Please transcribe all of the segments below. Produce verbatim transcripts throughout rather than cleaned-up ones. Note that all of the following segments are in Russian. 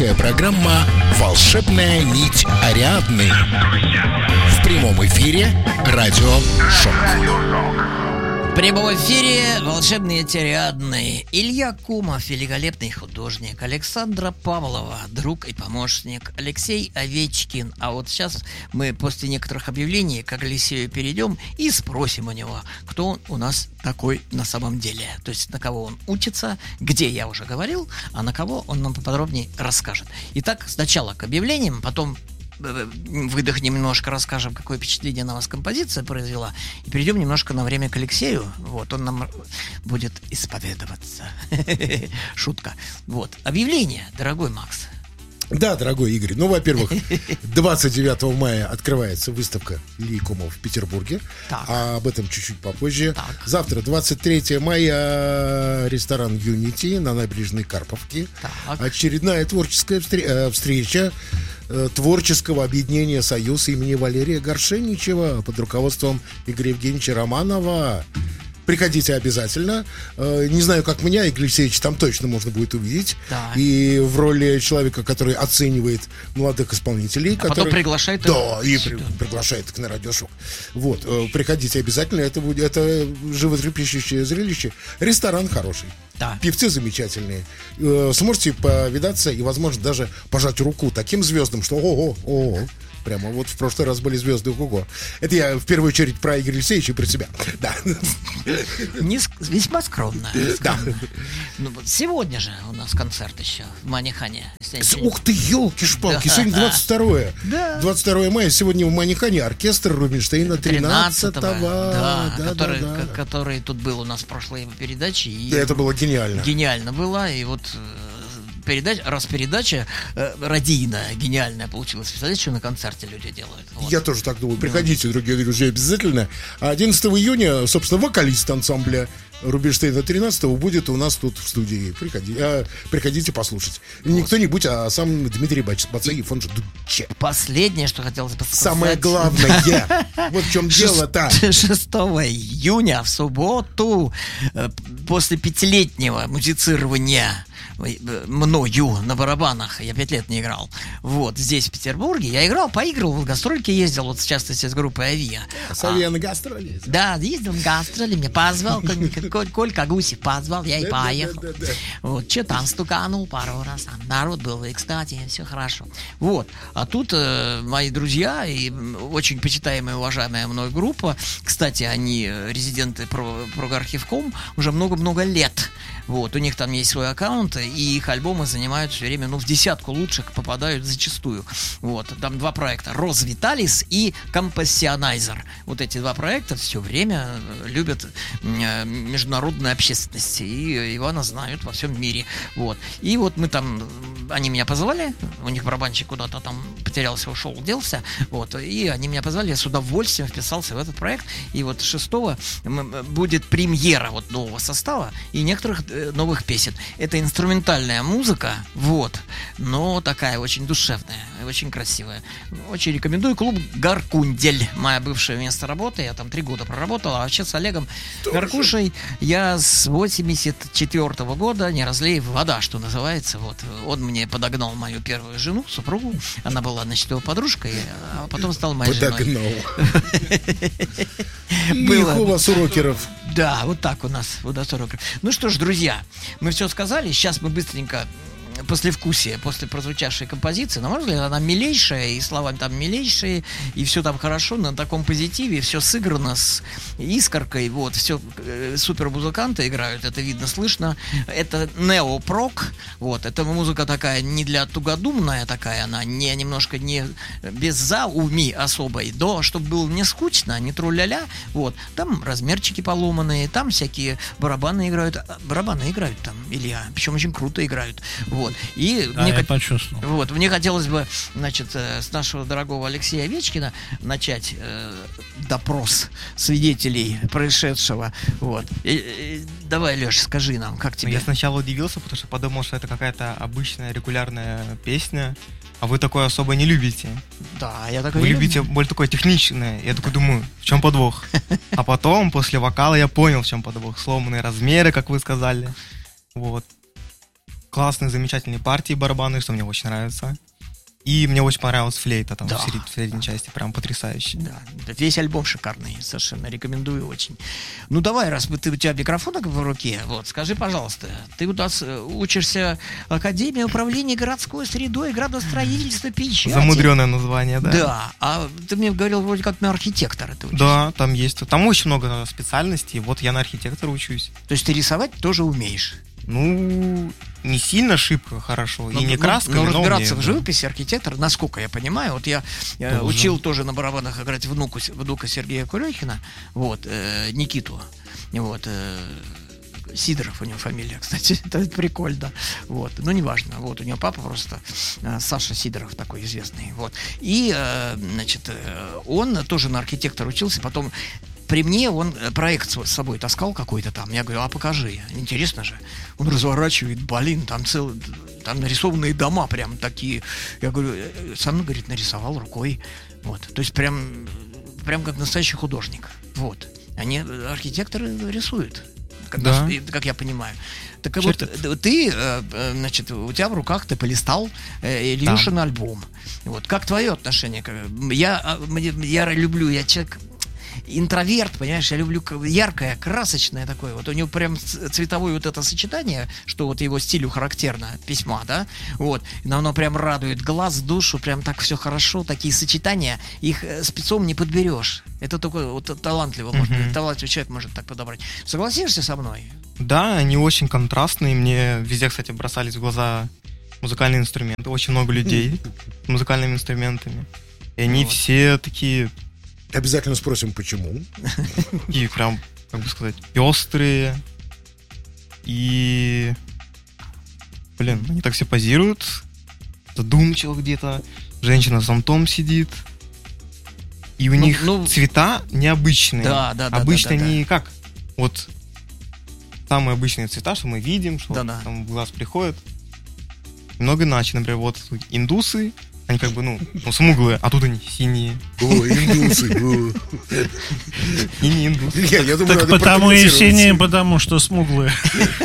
Авторская программа «Волшебная нить Ариадны». В прямом эфире радио «Шок». В прямом эфире «Волшебные Ариадны». Илья Кумов, великолепный художник. Александра Павлова, друг и помощник. Алексей Овечкин. А вот сейчас мы после некоторых объявлений к Алексею перейдем и спросим у него, кто он у нас такой на самом деле. То есть на кого он учится, где я уже говорил, а на кого он нам поподробнее расскажет. Итак, сначала к объявлениям, потом выдохнем немножко, расскажем, какое впечатление на вас композиция произвела, и перейдем немножко на время к Алексею. Вот, он нам будет исповедоваться. Шутка. Вот. Объявление, дорогой Макс. Да, дорогой Игорь. Ну, во-первых, двадцать девятого мая открывается выставка Ильи Кумова в Петербурге. Так. А об этом чуть-чуть попозже. Так. Завтра, двадцать третьего мая, ресторан Unity на набережной Карповки. Так. Очередная творческая встреча творческого объединения «Союз» имени Валерия Горшеничева под руководством Игоря Евгеньевича Романова. Приходите обязательно. Не знаю, как меня, Игорь Алексеевич, там точно можно будет увидеть. Да. И в роли человека, который оценивает молодых исполнителей. А который... потом приглашает Да, и при... приглашает их на радиошок. Вот, приходите обязательно. Это будет это животрепещущее зрелище. Ресторан хороший. Да. Певцы замечательные. Сможете повидаться и, возможно, даже пожать руку таким звездам, что ого, ого. Прямо вот в прошлый раз были звезды ого-го. Это я в первую очередь про Игоря Алексеевича и про себя. Да. Не, весьма скромно. Да. Ну, сегодня же у нас концерт еще в Манихане. Ух ты, елки-шпалки, да. Сегодня двадцать второе. Да. двадцать второе мая, сегодня в Манихане оркестр Рубинштейна тринадцатого. Да, да, который, да, да. который тут был у нас в прошлой передаче. И да, это было гениально. Гениально было, и вот... Передача, раз передача э, радийная, гениальная получилась. Представляете, что на концерте люди делают? Вот. Я тоже так думаю. Приходите, да. Дорогие друзья, обязательно. одиннадцатого июня, собственно, вокалист ансамбля Рубинштейна тринадцатого будет у нас тут в студии. Приходи, а, приходите послушать. Вот. Не кто-нибудь, а сам Дмитрий Бацаев, он же Дудче. Последнее, что хотелось бы сказать. Самое главное. Вот в чем дело-то. шестого июня в субботу, после пятилетнего музицирования мною на барабанах, я пять лет не играл, вот, здесь, в Петербурге, я играл, поиграл, в гастрольки ездил, вот, в частности, с группой Авиа. С Авиа на гастроли? Да, ездил на гастроли, меня позвал, Колька Гусев позвал, я и поехал. Вот, что там, стуканул пару раз, народ был, и, кстати, все хорошо. Вот, а тут мои друзья и очень почитаемая, уважаемая мной группа, кстати, они резиденты Прогархивком уже много-много лет. Вот, у них там есть свой аккаунт, и их альбомы занимают все время, ну, в десятку лучших попадают зачастую. Вот, там два проекта, Роз Виталис и Компассионайзер. Вот эти два проекта все время любят международную общественность, и Ивана знают во всем мире. Вот, и вот мы там, они меня позвали, у них барабанщик куда-то там потерялся, ушел, делся, вот, и они меня позвали, я с удовольствием вписался в этот проект, и вот шестого будет премьера вот нового состава и некоторых новых песен. Это инструментальная музыка, вот, но такая очень душевная, очень красивая. Очень рекомендую. Клуб Гаркундель, мое бывшее место работы, я там три года проработал, а вообще с Олегом Тоже. Гаркушей я с восемьдесят четвёртого года, не разлей вода, что называется, вот, он мне подогнал мою первую жену, супругу, она была, значит, его подружкой, а потом стала моей подогнал. Женой. Было у вас у рокеров. Да, вот так у нас у нас рокеров. Ну что ж, друзья, мы все сказали, сейчас мы быстренько послевкусие, после прозвучавшей композиции, на мой взгляд, она милейшая, и слова там милейшие, и все там хорошо, на таком позитиве, все сыграно с искоркой, вот, все э, супер музыканты играют, это видно, слышно, это неопрок, вот, это музыка такая не для тугодумная такая, она не немножко не без зауми особой, да, чтобы было не скучно, не тру-ля-ля, вот, там размерчики поломанные, там всякие барабаны играют, барабаны играют там, Илья, причем очень круто играют, вот. Вот. И да, мне я хот... почувствовал. Вот, мне хотелось бы, значит, с нашего дорогого Алексея Овечкина начать э, допрос свидетелей происшедшего. Вот. И, и, давай, Леш, скажи нам, как тебе? Я сначала удивился, потому что подумал, что это какая-то обычная регулярная песня, а вы такое особо не любите. Да, я такой Вы не любите люблю. более такое техничное. Я такой думаю, в чем подвох? А потом, после вокала, я понял, в чем подвох. Сломанные размеры, как вы сказали. Вот. классные, замечательные партии барабаны, что мне очень нравится. И мне очень понравилась флейта там да. в, серед, в средней части, прям потрясающе. Да, весь альбом шикарный, совершенно рекомендую очень. Ну давай, раз ты, у тебя микрофон в руке, вот, скажи, пожалуйста, ты у нас учишься в Академии управления городской средой, градостроительства, печати. Замудренное название, да. Да, а ты мне говорил, вроде как на архитектора ты учишься. Да, там есть, там очень много специальностей, вот я на архитектора учусь. То есть ты рисовать тоже умеешь? Ну, не сильно шибко хорошо, но, и не красками, но, но но разбираться умею, в да. живописи архитектор, насколько я понимаю, вот я, я учил тоже на барабанах играть внуку, внука Сергея Курехина, вот, э, Никиту, вот, э, Сидоров у него фамилия, кстати, это прикольно, вот, но неважно, вот, у него папа просто э, Саша Сидоров такой известный, вот, и, э, значит, э, он тоже на архитектора учился, потом при мне он проект с собой таскал какой-то там. Я говорю, а покажи, интересно же. Он разворачивает, блин, там целые, там нарисованные дома прям такие. Я говорю, со мной, говорит, нарисовал рукой. Вот, то есть прям, прям как настоящий художник. Вот, они, архитекторы, рисуют, как, да. наш, как я понимаю. Так вот, ты, значит, у тебя в руках ты полистал Ильюшин да. альбом. Вот, как твое отношение? Я, я люблю, я человек... интроверт, понимаешь, я люблю яркое, красочное такое. Вот у него прям цветовое вот это сочетание, что вот его стилю характерно, письма, да, вот, но оно прям радует глаз, душу, прям так все хорошо, такие сочетания, их спецом не подберешь. Это такой вот талантливый, mm-hmm. может, талантливый человек может так подобрать. Согласишься со мной? Да, они очень контрастные, мне везде, кстати, бросались в глаза музыкальные инструменты, очень много людей с музыкальными инструментами, и они вот. Все такие... Обязательно спросим, почему. И прям, как бы сказать, пестрые. И... Блин, они так все позируют. Задумчиво где-то. Женщина с зонтом сидит. И у ну, них ну, цвета необычные. Да, да, да. Обычно да, да, они да. как? Вот самые обычные цвета, что мы видим, что да, да. там в глаз приходит. Много иначе. Например, вот индусы. Они как бы, ну, ну, смуглые, а тут они синие. О, индусы. И не индусы. Я, я думаю, так потому и синие, потому что смуглые.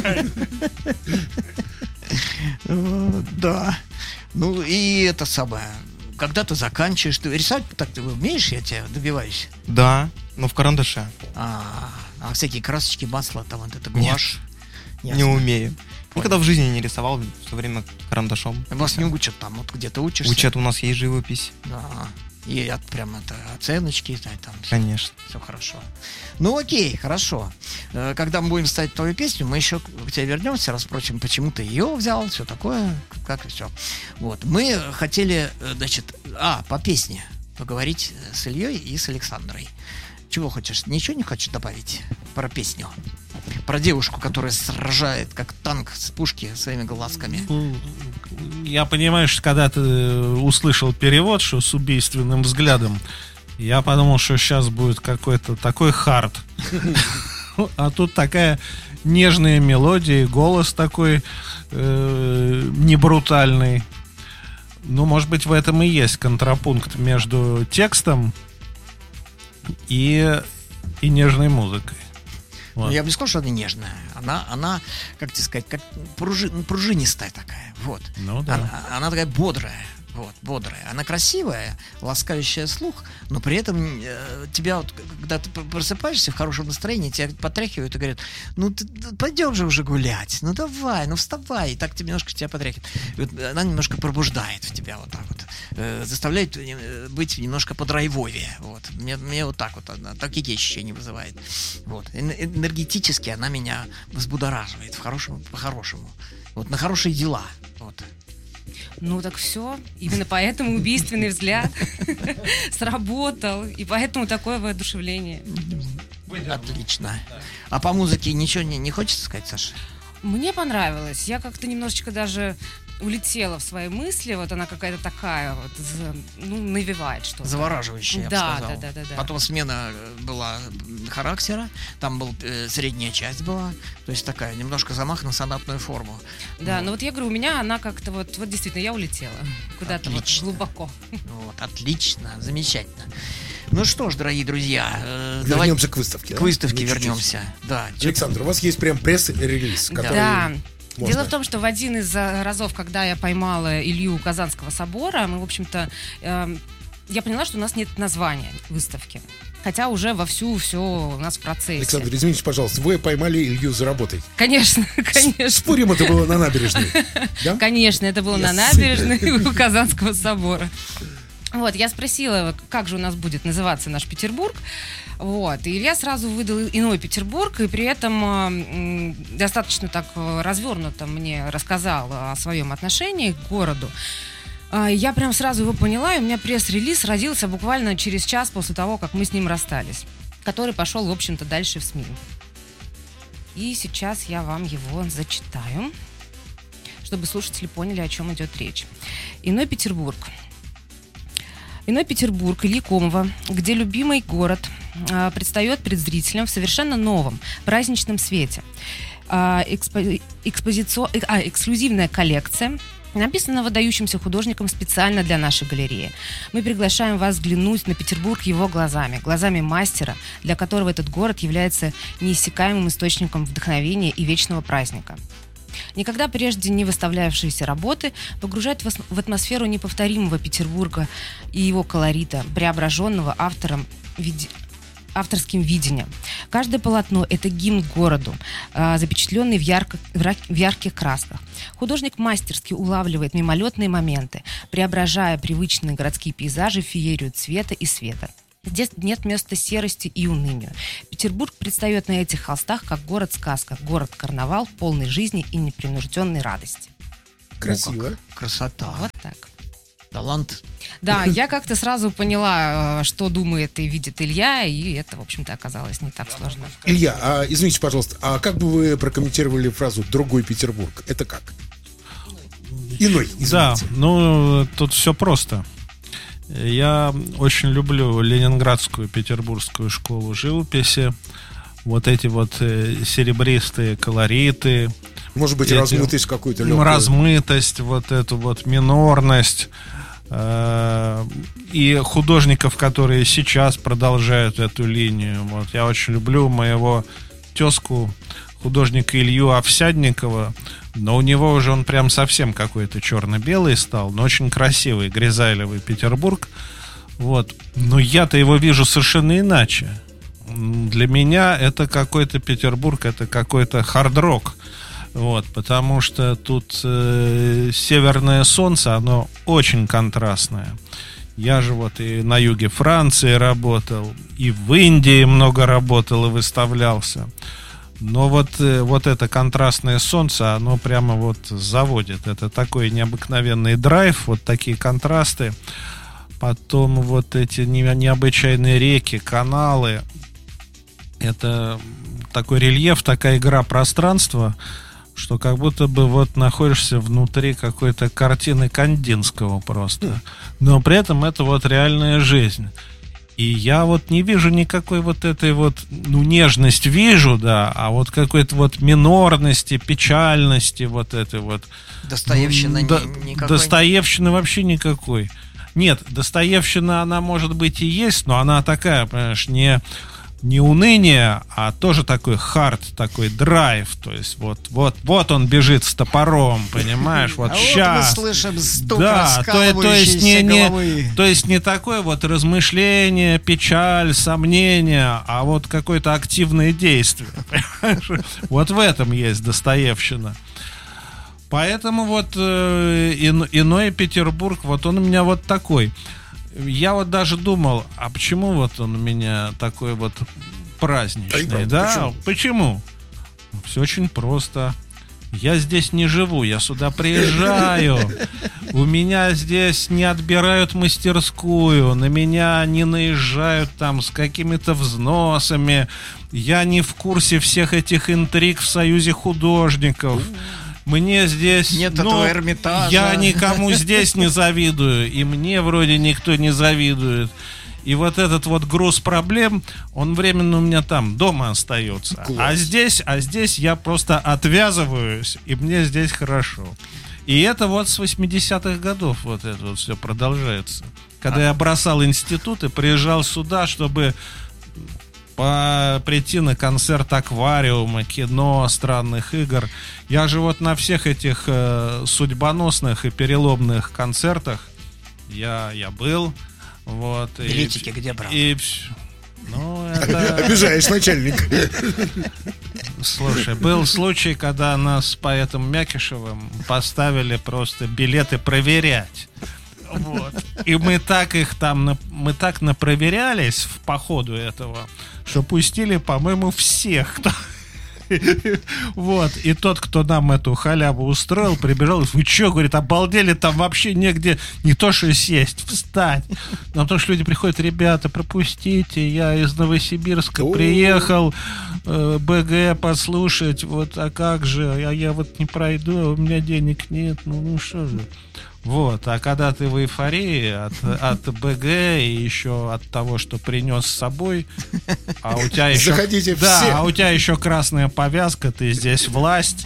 Да. Ну и это самое. Когда ты заканчиваешь, ты рисовать так ты умеешь, я тебя добиваюсь? Да, но в карандаше. А, а всякие красочки, масла, там вот это гуашь? Не умею. Никогда в жизни не рисовал, все время карандашом. Вас не учат там, вот где-то учишься? Учат, у нас есть живопись. Да, и от, прям это оценочки, там все, конечно. Все хорошо. Ну окей, хорошо. Когда мы будем ставить твою песню, мы еще к тебе вернемся, расспросим, почему ты ее взял, все такое, как и все. Вот, мы хотели, значит, а, по песне поговорить с Ильей и с Александрой. Чего хочешь? Ничего не хочешь добавить про песню? Про девушку, которая сражает, как танк с пушки своими глазками. Я понимаю, что когда ты услышал перевод, что с убийственным взглядом, я подумал, что сейчас будет какой-то такой хард. А тут такая нежная мелодия, голос такой э, не брутальный. Ну, может быть, в этом и есть контрапункт между текстом и, и нежной музыкой. Вот. Я бы не сказал, что она нежная. Она, она как тебе сказать, как пружи, пружинистая такая. Вот. Ну, да. она, она такая бодрая. Вот, бодрая. Она красивая, ласкающая слух, но при этом э, тебя, вот, когда ты просыпаешься в хорошем настроении, тебя потряхивают и говорят, ну ты, пойдем же уже гулять, ну давай, ну вставай. И так тебе немножко тебя потряхивает. И вот она немножко пробуждает в тебя вот так вот, э, заставляет быть немножко подрайвовее. Вот. Мне, мне вот так вот, она, такие ощущения вызывает. Вот. Энергетически она меня взбудораживает в хорошем, по-хорошему. Вот, на хорошие дела. Вот. Ну так все, именно поэтому убийственный взгляд сработал, и поэтому такое воодушевление. Отлично. А по музыке ничего не, не хочется сказать, Саша? Мне понравилось. Я как-то немножечко даже улетела в свои мысли. Вот она какая-то такая вот, ну, навевает что-то. Завораживающая, я да, бы сказал. Да, да, да, да. Потом смена была характера, там был, э, средняя часть была, то есть такая, немножко замах на сонатную форму. Да, вот. но вот я говорю, у меня она как-то вот, вот действительно, я улетела куда-то вот глубоко. Вот, отлично, замечательно. Ну что ж, дорогие друзья, э, вернемся давайте к выставке. К да? выставке ну, вернемся. Да. Александр, у вас есть прям пресс-релиз, который... Да. Можно. Дело в том, что в один из разов, когда я поймала Илью у Казанского собора, мы, в общем-то, э, я поняла, что у нас нет названия выставки. Хотя уже вовсю все у нас в процессе. Александр, извините, пожалуйста, вы поймали Илью за работой. Конечно, конечно. Спорим, это было на набережной? Да? Конечно, это было yes. на набережной у Казанского собора. Вот, я спросила, как же у нас будет называться наш Петербург. Вот, и Илья сразу выдал иной Петербург, и при этом м, достаточно так развернуто мне рассказал о своем отношении к городу. Я прям сразу его поняла, и у меня пресс-релиз родился буквально через час после того, как мы с ним расстались, который пошел, в общем-то, дальше в СМИ. И сейчас я вам его зачитаю, чтобы слушатели поняли, о чем идет речь. Иной Петербург. Иной Петербург Ильи Комова, где любимый город э, предстает перед зрителем в совершенно новом, праздничном свете. Э, экспо, экспозицио, э, а, эксклюзивная коллекция, написана выдающимся художником специально для нашей галереи. Мы приглашаем вас взглянуть на Петербург его глазами, глазами мастера, для которого этот город является неиссякаемым источником вдохновения и вечного праздника. Никогда прежде не выставлявшиеся работы погружают вас в атмосферу неповторимого Петербурга и его колорита, преображенного автором виде... авторским видением. Каждое полотно – это гимн городу, э, запечатленный в, ярко... в ярких красках. Художник мастерски улавливает мимолетные моменты, преображая привычные городские пейзажи в феерию цвета и света. Здесь нет места серости и унынию. Петербург предстает на этих холстах как город-сказка, город-карнавал, полный жизни и непринужденной радости. Красиво. Ну, красота. Вот так. Талант. Да, я как-то сразу поняла, что думает и видит Илья, и это, в общем-то, оказалось не так сложно. Илья, а, извините, пожалуйста, а как бы вы прокомментировали фразу «другой Петербург»? Это как? Иной, извините. Да, ну, тут все просто. Я очень люблю ленинградскую петербургскую школу живописи. Вот эти вот серебристые колориты. Может быть, эти, размытость какую-то легкую. Размытость, вот эту вот минорность. И художников, которые сейчас продолжают эту линию. Вот я очень люблю моего тезку, художника Илью Овсядникова. Но у него уже он прям совсем какой-то черно-белый стал, но очень красивый, грязайлевый Петербург. Вот. Но я-то его вижу совершенно иначе. Для меня это какой-то Петербург, это какой-то хард-рок. Вот, потому что тут э, северное солнце, оно очень контрастное. Я же вот и на юге Франции работал, и в Индии много работал и выставлялся. Но вот, вот это контрастное солнце, оно прямо вот заводит. Это такой необыкновенный драйв, вот такие контрасты. Потом вот эти необычайные реки, каналы. Это такой рельеф, такая игра пространства, что как будто бы вот находишься внутри какой-то картины Кандинского просто. Но при этом это вот реальная жизнь. И я вот не вижу никакой вот этой вот, ну, нежность вижу, да, а вот какой-то вот минорности, печальности вот этой вот. Достоевщины ну, ни, никакой? Достоевщины вообще никакой. Нет, Достоевщина, она может быть и есть, но она такая, понимаешь, не... не уныние, а тоже такой хард, такой драйв. То есть вот, вот, вот он бежит с топором, понимаешь? Вот а сейчас. Вот мы слышим стук да, то, то есть не, не, то есть не такое вот размышление, печаль, сомнение, а вот какое-то активное действие. Вот в этом есть Достоевщина. Поэтому вот э, иной Петербург, вот он у меня вот такой. Я вот даже думал, а почему вот он у меня такой вот праздничный, да? Почему? почему? Все очень просто. Я здесь не живу, я сюда приезжаю. У меня здесь не отбирают мастерскую, на меня не наезжают там с какими-то взносами. Я не в курсе всех этих интриг в Союзе художников. Мне здесь... Нет ну, этого Эрмитажа. Я никому здесь не завидую, и мне вроде никто не завидует. И вот этот вот груз проблем, он временно у меня там дома остается. Класс. А здесь, а здесь я просто отвязываюсь, и мне здесь хорошо. И это вот с восьмидесятых годов вот это вот все продолжается. Когда а. я бросал институт и приезжал сюда, чтобы по, прийти на концерт аквариума, кино, странных игр. Я же вот на всех этих э, судьбоносных и переломных концертах я, я был. Вот, билетики и, где брал? И, ну, это... Обижаешь начальника. Слушай, был случай, когда нас с поэтом Мякишевым поставили просто билеты проверять. Вот. И мы так их там, мы так напроверялись в по ходу этого, что пустили, по-моему, всех, кто... Вот, и тот, кто нам эту халяву устроил, прибежал, вы что, говорит, обалдели, там вообще негде не то что сесть, встать. Но потому что люди приходят, ребята, пропустите, я из Новосибирска приехал, э, БГ послушать, вот, а как же, а я вот не пройду, у меня денег нет, ну, ну что же. Вот, а когда ты в эйфории от, от БГ и еще от того, что принес с собой, а у тебя еще, заходите да, все. А у тебя еще красная повязка, ты здесь власть.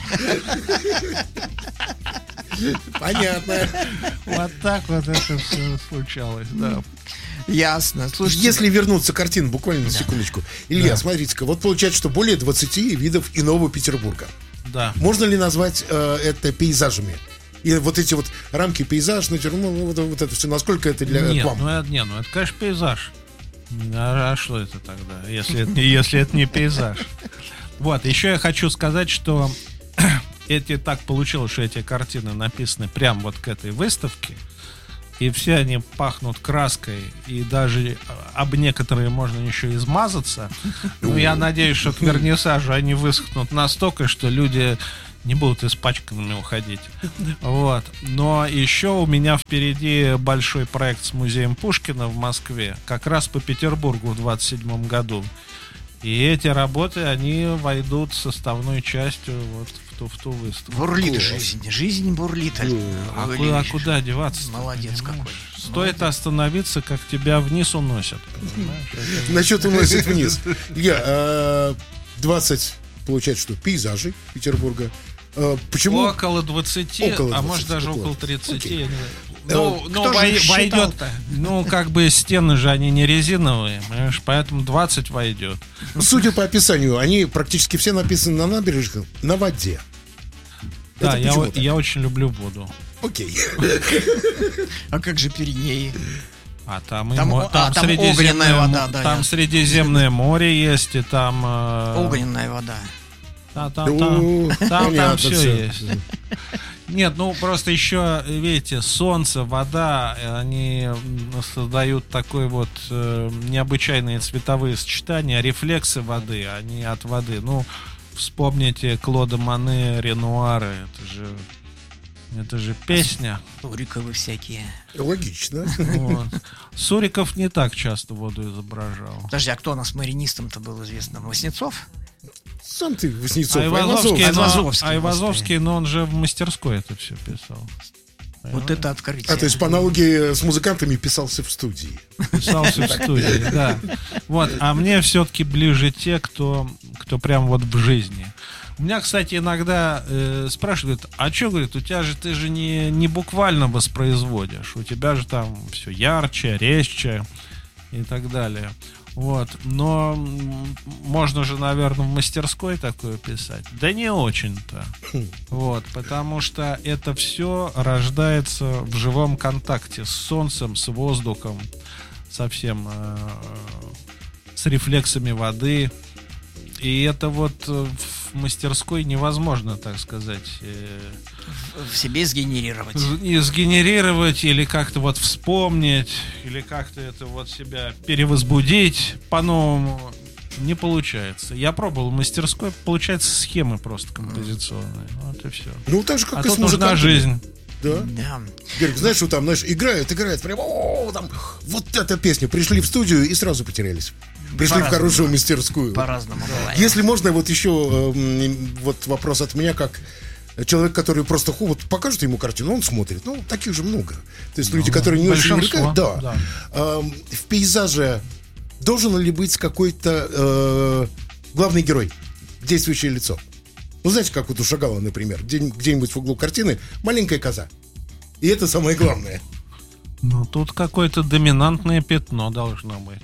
Понятно. Вот так вот это все случалось, да. Ясно. Слушайте, если вернуться к картине, буквально на да. секундочку. Илья, да. смотрите-ка, вот получается, что более двадцати видов иного Петербурга. Да. Можно ли назвать э, это пейзажами? И вот эти вот рамки пейзаж, ну, вот, вот это все, насколько это для нет, вам? Ну, это, не, ну это, конечно, пейзаж. А, а что это тогда, если это, если это не пейзаж? Вот, еще я хочу сказать, что эти так получилось, что эти картины написаны прямо вот к этой выставке, и все они пахнут краской, и даже об некоторые можно еще измазаться. Но я надеюсь, что к вернисажу они высохнут настолько, что люди не будут испачканными уходить. Вот. Но еще у меня впереди большой проект с музеем Пушкина в Москве, как раз по Петербургу в двадцать седьмом году. И эти работы, они войдут составной частью вот в ту, в ту выставку. Бурлит жизнь. Жизнь бурлит. А, куда, а куда деваться? Молодец какой. Стоит Молодец. Остановиться, как тебя вниз уносят. Насчет уносит вниз. Я двадцать, получается, что пейзажей Петербурга. Почему? Около двадцати, около двадцати, а может даже около тридцати. Ну, ну вой, войдет, ну, как бы стены же, они не резиновые, понимаешь, поэтому двадцать войдет. Судя по описанию, они практически все написаны на набережных, на воде. Да, я, я очень люблю воду. Окей. А как же Пиренеи? А там, там, и, а, там, там Средиземное, вода, да, там я... Средиземное море есть, и там... Э... Огненная вода. Да, там, там, там, там, там все, все есть. Нет, ну просто еще, видите, солнце, вода, они создают такой вот э, необычайные цветовые сочетания, рефлексы воды, они от воды. Ну, вспомните Клода Моне, Ренуары, это же, это же песня. Суриковы всякие. Логично. Вот. Суриков не так часто воду изображал. Подожди, а кто у нас маринистом-то был известным? Воснецов? Сам ты, Воснецов. Айвазовский, Айвазовский, но, Айвазовский, но он же в мастерской это все писал. Вот это открытие. А, то есть по аналогии с музыкантами писался в студии. Писался в студии, да. Вот, а мне все-таки ближе те, кто, кто прям вот в жизни. У меня, кстати, иногда э, спрашивают, а что, говорит, у тебя же, ты же не, не буквально воспроизводишь, у тебя же там все ярче, резче и так далее. Вот, но можно же, наверное, в мастерской такое писать. Да не очень-то. Вот, потому что это все рождается в живом контакте с солнцем, с воздухом, со всем, э, с рефлексами воды. И это вот в мастерской невозможно, так сказать, э, в себе сгенерировать. И сгенерировать, или как-то вот вспомнить, или как-то это вот себя перевозбудить по-новому. Не получается. Я пробовал в мастерской, получается схемы просто композиционные. Вот и все. Ну, так же, как а и тут с музыкантами. нужна жизнь. Да. Да. Герик, знаешь, что там, знаешь, играют, играют, прям, о, там, вот эта песня. Пришли в студию и сразу потерялись. Пришли По-разному. В хорошую мастерскую. По-разному бывает. Если можно, вот еще э, вот вопрос от меня, как человек, который просто вот покажет ему картину, он смотрит. Ну, таких же много. То есть ну, люди, которые не очень увлекают. Да. да. Э, в пейзаже должен ли быть какой-то э, главный герой, действующее лицо? Ну, знаете, как вот у Шагала, например, где- где-нибудь в углу картины маленькая коза. И это самое главное. Ну, тут какое-то доминантное пятно должно быть.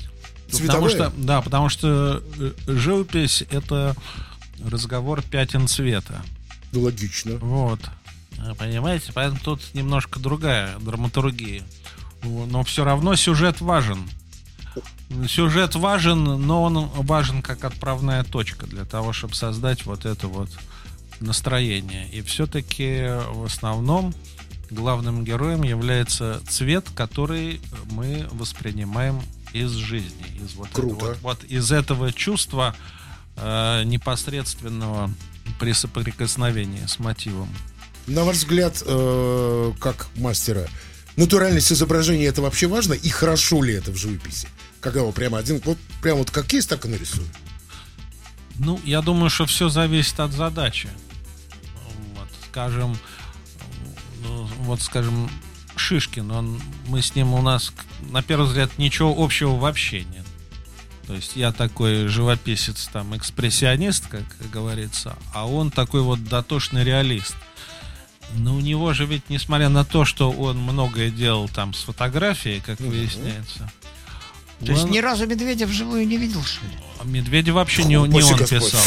Цветовая? Потому что, да, потому что живопись — это разговор пятен цвета. Ну, логично. Вот. Понимаете? Поэтому тут немножко другая драматургия. Но все равно сюжет важен. Сюжет важен, но он важен как отправная точка для того, чтобы создать вот это вот настроение. И все-таки в основном главным героем является цвет, который мы воспринимаем из жизни. Из вот Круто. этого, вот, вот из этого чувства э, непосредственного присоприкосновения с мотивом. На ваш взгляд, э, как мастера, натуральность изображения — это вообще важно? И хорошо ли это в живописи? Когда его прямо один, вот прямо вот как есть, так и нарисую. Ну, я думаю, что все зависит от задачи. Вот, скажем, вот, скажем, Шишкин, он, мы с ним, у нас, на первый взгляд, ничего общего вообще нет. То есть я такой живописец, там, экспрессионист, как говорится, а он такой вот дотошный реалист. Но у него же ведь, несмотря на то, что он многое делал там с фотографией, как mm-hmm. выясняется. То он... есть ни разу медведя вживую не видел, что ли? Медведя вообще не, не он писал.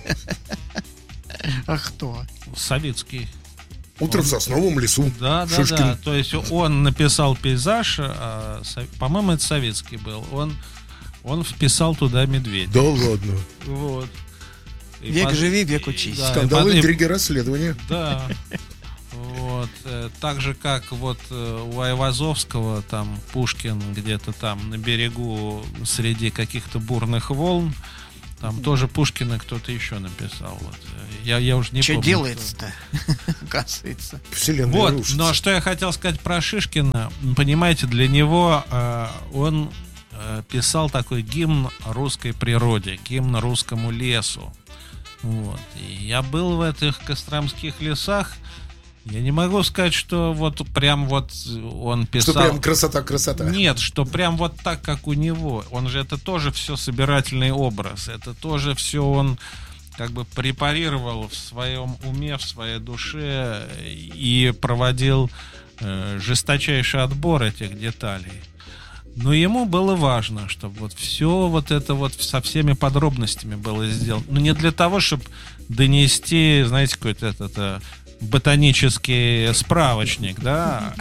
А кто? Савицкий. «Утро в сосновом лесу». Да, да, Шишкин. да. То есть он написал пейзаж, а, по-моему, это Савицкий был. Он, он вписал туда медведя. Да ладно. Вот. И век под... живи, век учись. Да, скандалы, под... интриги, расследования. Да. Вот. Так же, как вот у Айвазовского, там Пушкин где-то там на берегу среди каких-то бурных волн, там тоже Пушкина кто-то еще написал. Вот. Я, я уже не что помню. Что делается-то, оказывается. Вселенная вот, рушится. но что я хотел сказать про Шишкина, понимаете, для него э, он э, писал такой гимн русской природе, гимн русскому лесу. Вот. И я был в этих костромских лесах. Я не могу сказать, что вот прям вот он писал... Что прям красота-красота. Нет, что прям вот так, как у него. Он же это тоже все собирательный образ. Это тоже все он как бы препарировал в своем уме, в своей душе и проводил э, жесточайший отбор этих деталей. Но ему было важно, чтобы вот все вот это вот со всеми подробностями было сделано. Но не для того, чтобы донести, знаете, какой-то этот... это, ботанический справочник, да.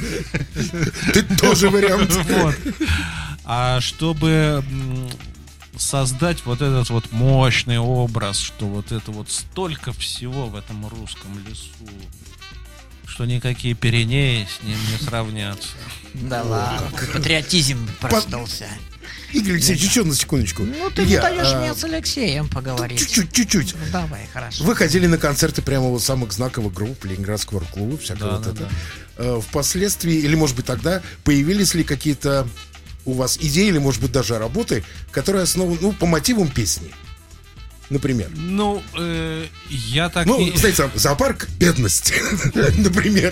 Ты тоже вариант. Вот. А чтобы создать вот этот вот мощный образ, что вот это вот столько всего в этом русском лесу, что никакие Пиренеи с ним не сравнятся. Да ладно, патриотизм проснулся. Игорь Алексеевич, еще на секундочку. Ну, ты не даешь мне с Алексеем поговорить. Чуть-чуть, чуть-чуть. Ну, давай, хорошо. Вы ходили на концерты прямо вот самых знаковых групп Ленинградского рок-клуба, всякое да, вот да, это. Да. Впоследствии, или, может быть, тогда появились ли какие-то у вас идеи, или, может быть, даже работы, которые основаны, ну, по мотивам песни? Например. Ну, э, я так... Ну, не... знаете, зоопарк, бедность, например.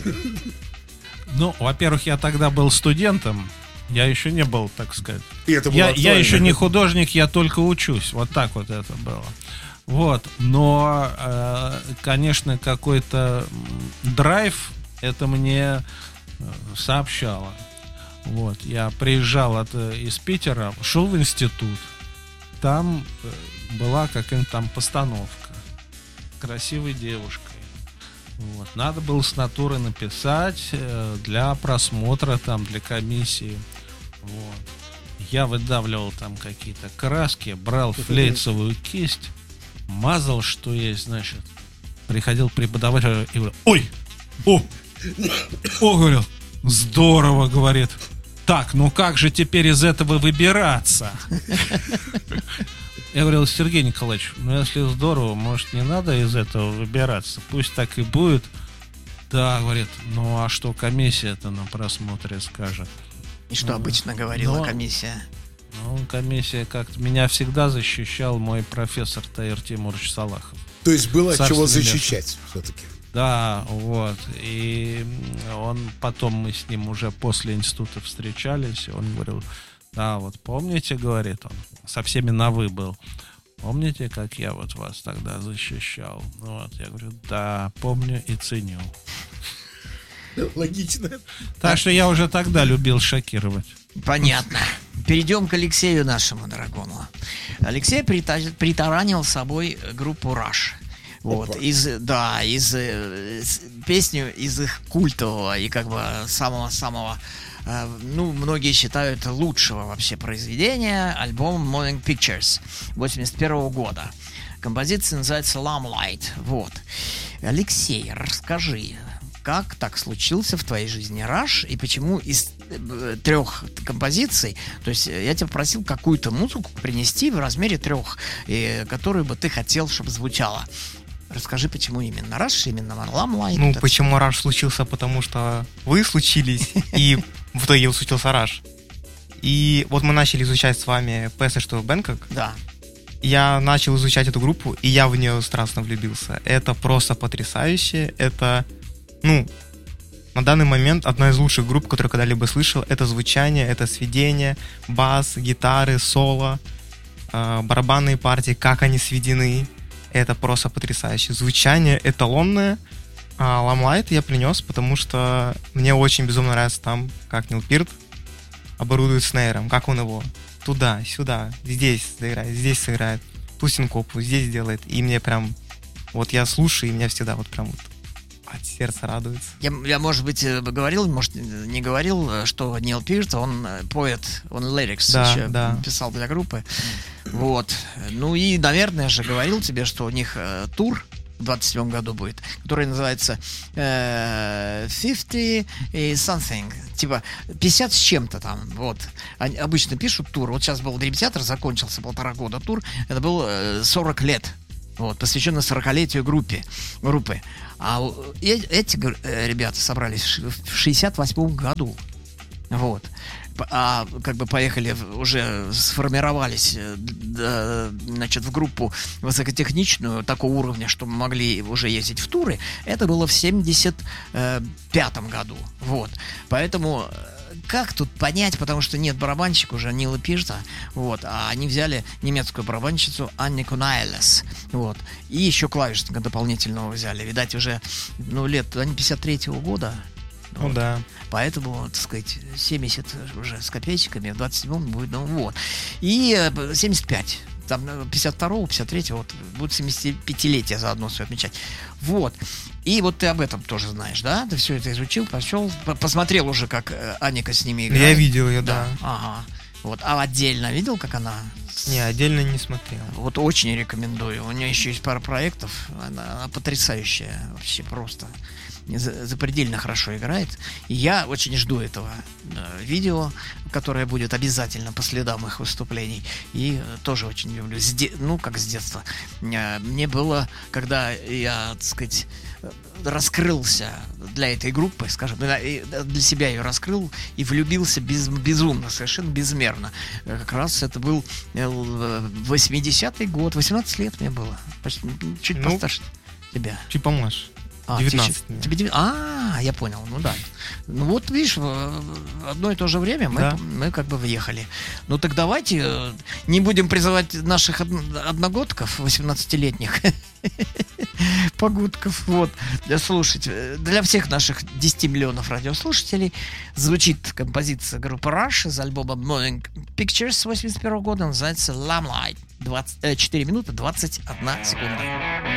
Ну, во-первых, я тогда был студентом. Я еще не был, так сказать. И это было я, я еще не художник, я только учусь. Вот так вот это было. Вот. Но, э, конечно, какой-то драйв это мне сообщало. Вот. Я приезжал от, из Питера, шел в институт. Там была какая-то там постановка красивой девушкой. Вот. Надо было с натуры написать э, для просмотра, там, для комиссии. Вот. Я выдавливал там какие-то краски, брал флейцевую кисть, мазал, что есть, значит. Приходил преподаватель и говорил: ой, о, о, говорил, здорово, говорит. Так, ну как же теперь из этого выбираться? Я говорил: Сергей Николаевич, ну если здорово, может, не надо из этого выбираться, пусть так и будет. Да, говорит, ну а что комиссия-то на просмотре скажет? И что ну, обычно говорила но, комиссия? Ну, комиссия как-то меня всегда защищал мой профессор Таир Тимурович Салахов. То есть было от чего защищать все-таки? Да, вот. И он потом, мы с ним уже после института встречались, и он говорил: да, вот помните, говорит он, со всеми на «вы» был. Помните, как я вот вас тогда защищал? Вот, я говорю: да, помню и ценю. Логично. Так что я уже тогда любил шокировать. Понятно. перейдем к Алексею нашему дорогому. Алексей прита- притаранил с собой группу Rush. Вот, из, да, из, из песню из их культового и как бы самого-самого, э, ну, многие считают лучшего вообще произведения, альбом Moving Pictures восемьдесят первого года. Композиция называется Lamplight. Вот. Алексей, расскажи, как так случился в твоей жизни Rush и почему из э, трех композиций, то есть я тебя просил какую-то музыку принести в размере трех, э, которую бы ты хотел, чтобы звучала. Расскажи, почему именно Rush, именно Lamplight. Ну, почему Rush случился? Потому что вы случились, и в итоге случился Rush. И вот мы начали изучать с вами Passage to Bangkok. Да. Я начал изучать эту группу, и я в нее страстно влюбился. Это просто потрясающе. Это, ну, на данный момент одна из лучших групп, которую когда-либо слышал. Это звучание, это сведение, бас, гитары, соло, э, барабанные партии, как они сведены. Это просто потрясающе. Звучание эталонное. А Lamplight я принес, потому что мне очень безумно нравится там, как Нил Пирт оборудует снейром, как он его туда, сюда, здесь сыграет, здесь сыграет, ту синкопу здесь делает. И мне прям, вот я слушаю, и меня всегда вот прям вот от сердца радуется. Я, я, может быть, говорил, может, не говорил, что Нил Пирт, он поэт, он лирикс да, еще да. писал для группы. Вот. Ну и, наверное же, говорил тебе, что у них э, тур в двадцать седьмом году будет, который называется э, fifty something, типа пятьдесят с чем-то там, вот. Они обычно пишут тур, вот сейчас был Dream Theater, закончился полтора года тур, это был э, сорок лет, вот, посвященный сорокалетию группе, группы. А эти ребята собрались в шестьдесят восьмом году, вот. А как бы поехали, уже сформировались, значит, в группу высокотехничную такого уровня, что могли уже ездить в туры. Это было в семьдесят пятом году. Вот. Поэтому как тут понять, потому что нет барабанщика уже Нила Пирта, вот, а они взяли немецкую барабанщицу Аннику Найлес, вот, и еще клавишника дополнительного взяли. Видать, уже, ну, лет, они пятьдесят третьего года. Ну вот. да. Поэтому, так сказать, семьдесят уже с копеечками, в двадцать седьмом будет, ну вот. И семьдесят пять. Там пятьдесят второго, пятьдесят третьего, вот, будет семидесятипятилетие заодно все отмечать. Вот. И вот ты об этом тоже знаешь, да? Ты все это изучил, пошел, посмотрел уже, как Анника с ними играет. Я видел ее, да. да. Ага. Вот. А отдельно видел, как она? Не, отдельно не смотрел. Вот очень рекомендую. У нее еще есть пара проектов. Она, она потрясающая. Вообще просто запредельно хорошо играет. И я очень жду этого э, видео, которое будет обязательно по следам их выступлений. И э, тоже очень люблю. С де- ну, как с детства. Э, мне было, когда я, так сказать, раскрылся для этой группы, скажем, для себя ее раскрыл и влюбился без, безумно, совершенно безмерно. Как раз это был восьмидесятый год, восемнадцать лет мне было. Почти, чуть ну, постарше тебя. Чуть помладше. А, девятнадцать. Тебе, тебе, а, я понял, ну да. Ну вот, видишь, в одно и то же время мы, да. мы как бы въехали. Ну так давайте не будем призывать наших одногодков, восемнадцатилетних погодков, вот, слушать. Для всех наших десяти миллионов радиослушателей звучит композиция группы Rush из альбома Moving Pictures восемьдесят первого года, называется Lamplight. двадцать, четыре минуты двадцать одна секунда.